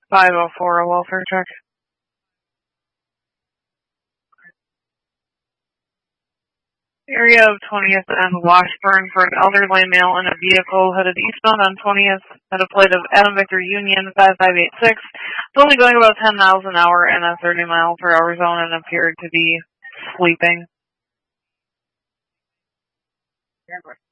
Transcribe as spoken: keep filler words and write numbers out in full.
five oh four, a welfare check. Area of twentieth and Washburn for an elderly male in a vehicle headed eastbound on twentieth at a plate of Adam Victor Union five five eight six. It's only going about ten miles an hour in a thirty mile per hour zone and appeared to be sleeping.